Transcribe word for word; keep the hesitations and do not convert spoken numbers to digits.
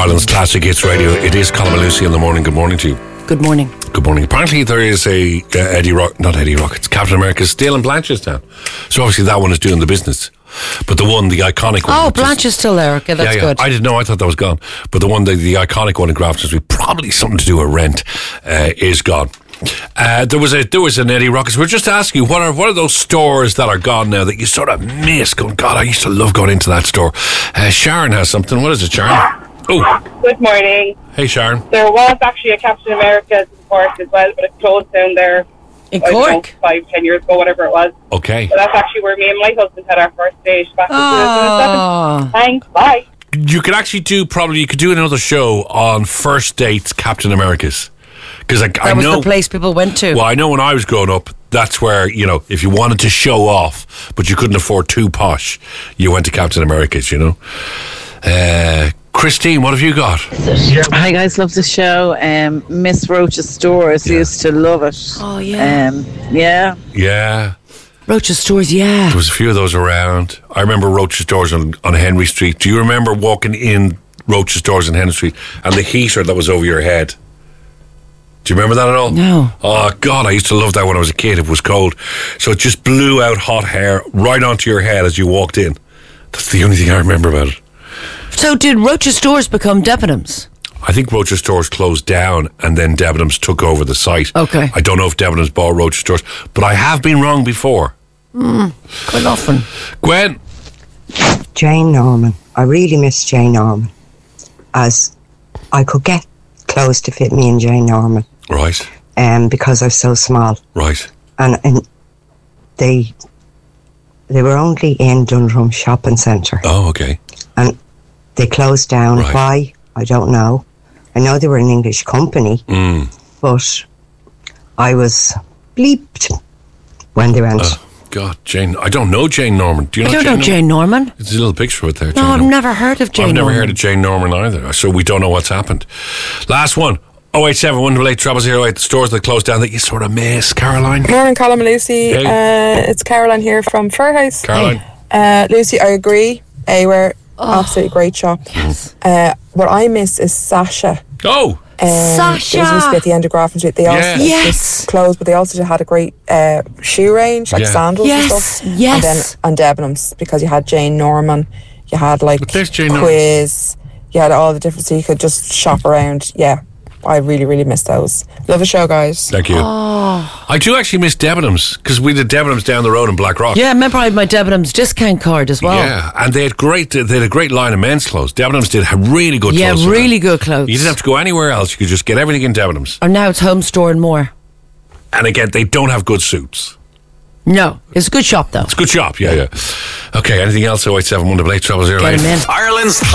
Ireland's Classic Hits Radio. It is Colin and Lucy in the morning. Good morning to you. Good morning. Good morning. Apparently there is a uh, Eddie Rock, not Eddie Rock, it's Captain America's still in Blanchardstown. So obviously that one is doing the business. But the one, the iconic one. Oh, Blanche is still there. Okay, that's yeah, yeah. good. I didn't know. I thought that was gone. But the one, the, the iconic one in Grafton Street, probably something to do with rent, uh, is gone. Uh, there was a there was an Eddie Rock. So we're just asking you, what are what are those stores that are gone now that you sort of miss? Going, God, I used to love going into that store. Uh, Sharon has something. What is it, Sharon? Oh, good morning. Hey, Sharon. There was actually a Captain America in Cork as well, but it closed down there. In I Cork? don't know, five, ten years ago, whatever it was. Okay. But that's actually where me and my husband had our first date back in two thousand seven. Thanks, bye. You could actually do, probably, you could do another show on first dates Captain America's. Because I, that I was know, the place people went to. Well, I know when I was growing up, that's where, you know, if you wanted to show off, but you couldn't afford too posh, you went to Captain America's, you know. Uh, Christine, what have you got? Hi guys, love the show. Um, Miss Roach's Stores, Yeah. used to love it. Oh, yeah. Um, yeah. Yeah. Roach's Stores, yeah. There was a few of those around. I remember Roach's Stores on, on Henry Street. Do you remember walking in Roach's Stores on Henry Street and the heater that was over your head? Do you remember that at all? No. Oh, God, I used to love that when I was a kid. It was cold. So it just blew out hot hair right onto your head as you walked in. That's the only thing I remember about it. So did Roach's Stores become Debenhams? I think Roach's Stores closed down and then Debenhams took over the site. Okay. I don't know if Debenhams bought Roach's Stores, but I have been wrong before. Mm, quite often. Gwen? Jane Norman. I really miss Jane Norman, as I could get clothes to fit me in Jane Norman. Right. Um, because I'm so small. Right. And, and they they were only in Dundrum Shopping Centre. Oh, okay. And they closed down. Right. Why? I don't know. I know they were an English company, Mm. but I was bleeped when they went. Oh, God, Jane. I don't know Jane Norman. Do you know I don't Jane know Jane Norman. There's a little picture of it there. No, Jane I've Norman. never heard of Jane I've never Norman. heard of Jane Norman either, so we don't know what's happened. Last one. oh eight seven, one eight eight, triple oh eight. The stores that closed down that you sort of miss. Caroline? Morning, Colin and Lucy. Hey. Uh, it's Caroline here from Fairhouse. Caroline? Uh, Lucy, I agree. A-Ware, absolutely great shop. Yes. Uh, what I miss is Sasha. Oh! Um, Sasha! It was used to be at the end of Grafton Street. They Yeah. also it's Yes. just closed, but they also had a great uh, shoe range, like Yeah. sandals Yes, and stuff. yes. And then on Debenhams, because you had Jane Norman, you had like But there's Jane Norman. Quiz, you had all the different, so you could just shop around. Yeah, I really, really miss those. Love the show, guys. Thank you. I do actually miss Debenhams, because we did Debenhams down the road in Blackrock. Yeah, I remember I had my Debenhams discount card as well. Yeah, and they had great. They had a great line of men's clothes. Debenhams did have really good Yeah, clothes. really good clothes. You didn't have to go anywhere else. You could just get everything in Debenhams. Or now it's Home Store and more. And again, they don't have good suits. No, it's a good shop though. It's a good shop. Yeah, yeah. Okay. Anything else? oh eight seven, one eight eight, triple oh eight. Get 'em in. Ireland's